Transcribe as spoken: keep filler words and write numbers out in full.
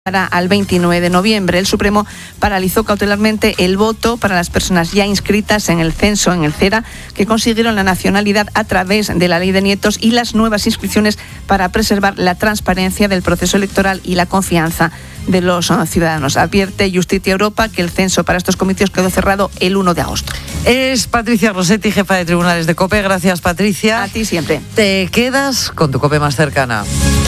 al veintinueve de noviembre. El Supremo paralizó cautelarmente el voto para las personas ya inscritas en el censo, en el CERA, que consiguieron la nacionalidad a través de la ley de nietos, y las nuevas inscripciones para preservar la transparencia del proceso electoral y la confianza de los ciudadanos. Advierte Justicia Europa que el censo para estos comicios quedó cerrado el uno de agosto. Es Patricia Rossetti, jefa de tribunales de COPE. Gracias, Patricia. A ti siempre. Te quedas con tu COPE más cercana.